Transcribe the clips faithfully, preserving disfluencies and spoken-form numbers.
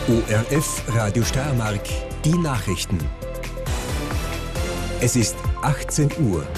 O R F Radio Steiermark, die Nachrichten. Es ist achtzehn Uhr.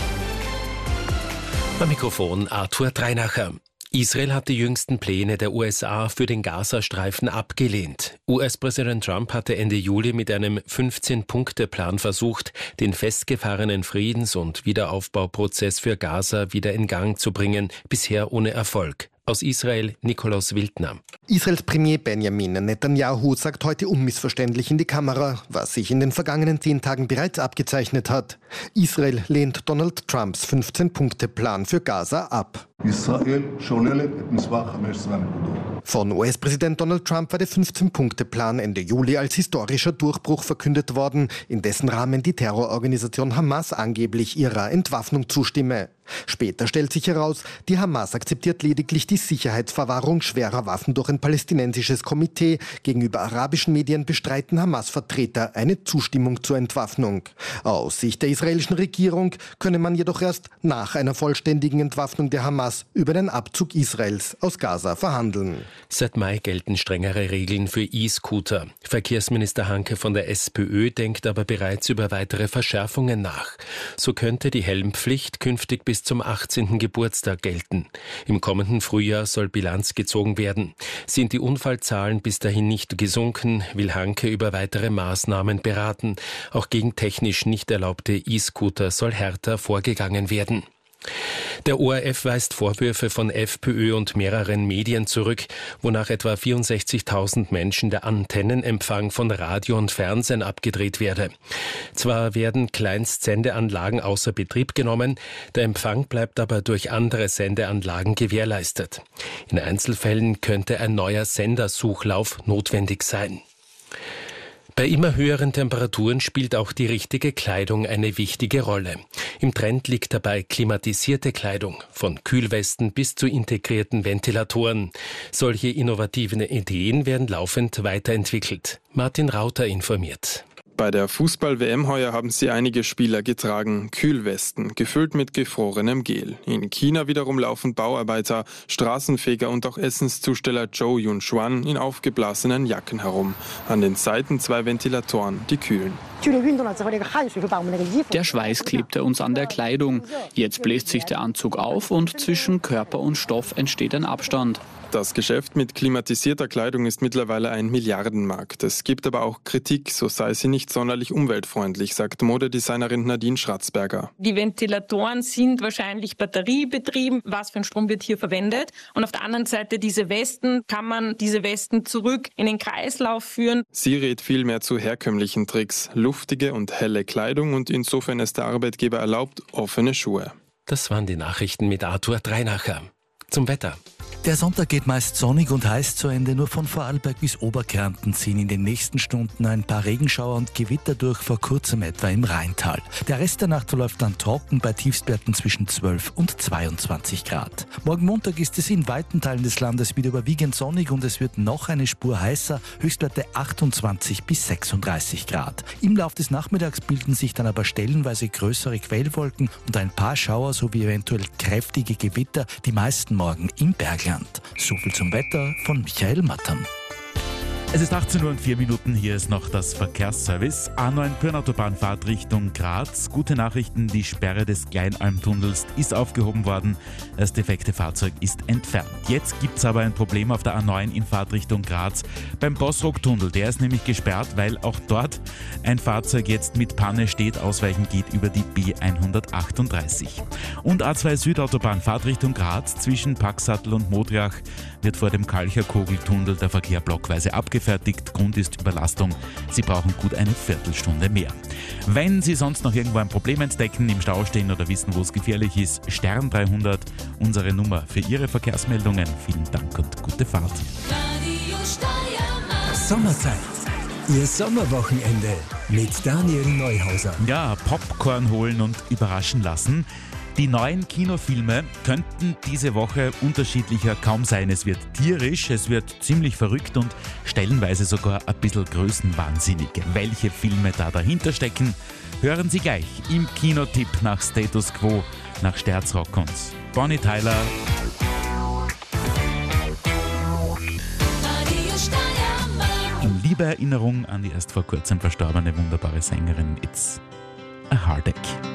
Am Mikrofon Arthur Dreinacher. Israel hat die jüngsten Pläne der U S A für den Gazastreifen abgelehnt. U S-Präsident Trump hatte Ende Juli mit einem fünfzehn-Punkte-Plan versucht, den festgefahrenen Friedens- und Wiederaufbauprozess für Gaza wieder in Gang zu bringen, bisher ohne Erfolg. Aus Israel Nikolaus Wildner. Israels Premier Benjamin Netanyahu sagt heute unmissverständlich in die Kamera, was sich in den vergangenen zehn Tagen bereits abgezeichnet hat. Israel lehnt Donald Trumps fünfzehn-Punkte-Plan für Gaza ab. Von U S-Präsident Donald Trump war der fünfzehn-Punkte-Plan Ende Juli als historischer Durchbruch verkündet worden, in dessen Rahmen die Terrororganisation Hamas angeblich ihrer Entwaffnung zustimme. Später stellt sich heraus, die Hamas akzeptiert lediglich die Sicherheitsverwahrung schwerer Waffen durch ein palästinensisches Komitee. Gegenüber arabischen Medien bestreiten Hamas-Vertreter eine Zustimmung zur Entwaffnung. Aus Sicht der israelischen Regierung könne man jedoch erst nach einer vollständigen Entwaffnung der Hamas über den Abzug Israels aus Gaza verhandeln. Seit Mai gelten strengere Regeln für E-Scooter. Verkehrsminister Hanke von der SPÖ denkt aber bereits über weitere Verschärfungen nach. So könnte die Helmpflicht künftig bis zum achtzehnten Geburtstag gelten. Im kommenden Frühjahr soll Bilanz gezogen werden. Sind die Unfallzahlen bis dahin nicht gesunken, will Hanke über weitere Maßnahmen beraten. Auch gegen technisch nicht erlaubte E-Scooter soll härter vorgegangen werden. Der O R F weist Vorwürfe von FPÖ und mehreren Medien zurück, wonach etwa vierundsechzigtausend Menschen der Antennenempfang von Radio und Fernsehen abgedreht werde. Zwar werden Kleinstsendeanlagen außer Betrieb genommen, der Empfang bleibt aber durch andere Sendeanlagen gewährleistet. In Einzelfällen könnte ein neuer Sendersuchlauf notwendig sein. Bei immer höheren Temperaturen spielt auch die richtige Kleidung eine wichtige Rolle. Im Trend liegt dabei klimatisierte Kleidung, von Kühlwesten bis zu integrierten Ventilatoren. Solche innovativen Ideen werden laufend weiterentwickelt. Martin Rauter informiert. Bei der Fußball-W M heuer haben sie einige Spieler getragen, Kühlwesten, gefüllt mit gefrorenem Gel. In China wiederum laufen Bauarbeiter, Straßenfeger und auch Essenszusteller Zhou Yunxuan in aufgeblasenen Jacken herum. An den Seiten zwei Ventilatoren, die kühlen. Der Schweiß klebte uns an der Kleidung. Jetzt bläst sich der Anzug auf und zwischen Körper und Stoff entsteht ein Abstand. Das Geschäft mit klimatisierter Kleidung ist mittlerweile ein Milliardenmarkt. Es gibt aber auch Kritik, so sei sie nicht sonderlich umweltfreundlich, sagt Modedesignerin Nadine Schratzberger. Die Ventilatoren sind wahrscheinlich batteriebetrieben. Was für ein Strom wird hier verwendet? Und auf der anderen Seite diese Westen, kann man diese Westen zurück in den Kreislauf führen? Sie rät vielmehr zu herkömmlichen Tricks. Luftige und helle Kleidung und insofern ist der Arbeitgeber erlaubt, offene Schuhe. Das waren die Nachrichten mit Arthur Dreinacher. Zum Wetter. Der Sonntag geht meist sonnig und heiß zu Ende. Nur von Vorarlberg bis Oberkärnten ziehen in den nächsten Stunden ein paar Regenschauer und Gewitter durch, vor kurzem etwa im Rheintal. Der Rest der Nacht verläuft dann trocken bei Tiefstwerten zwischen zwölf und zweiundzwanzig Grad. Morgen Montag ist es in weiten Teilen des Landes wieder überwiegend sonnig und es wird noch eine Spur heißer, Höchstwerte achtundzwanzig bis sechsunddreißig Grad. Im Lauf des Nachmittags bilden sich dann aber stellenweise größere Quellwolken und ein paar Schauer sowie eventuell kräftige Gewitter, die meisten morgen im Bergland. So viel zum Wetter von Michael Mattern. Es ist achtzehn Uhr und vier Minuten, hier ist noch das Verkehrsservice. A neun Pyrnautobahn-Fahrt Richtung Graz. Gute Nachrichten, die Sperre des Kleinalmtunnels ist aufgehoben worden. Das defekte Fahrzeug ist entfernt. Jetzt gibt es aber ein Problem auf der A neun in Fahrt Richtung Graz beim Bossrock-Tunnel. Der ist nämlich gesperrt, weil auch dort ein Fahrzeug jetzt mit Panne steht. Ausweichen geht über die B hundertachtunddreißig. Und A zwei Südautobahn Fahrt Richtung Graz zwischen Paxattel und Modriach wird vor dem Kalcherkogeltunnel der Verkehr blockweise abgefertigt. Grund ist Überlastung. Sie brauchen gut eine Viertelstunde mehr. Wenn Sie sonst noch irgendwo ein Problem entdecken, im Stau stehen oder wissen, wo es gefährlich ist, Stern dreihundert, unsere Nummer für Ihre Verkehrsmeldungen. Vielen Dank und gute Fahrt. Sommerzeit. Ihr Sommerwochenende mit Daniel Neuhauser. Ja, Popcorn holen und überraschen lassen. Die neuen Kinofilme könnten diese Woche unterschiedlicher kaum sein. Es wird tierisch, es wird ziemlich verrückt und stellenweise sogar ein bisschen größenwahnsinnig. Welche Filme da dahinter stecken, hören Sie gleich im Kinotipp nach Status Quo, nach Sterzrock und Bonnie Tyler. liebe Erinnerung an die erst vor kurzem verstorbene wunderbare Sängerin It's a Heartache.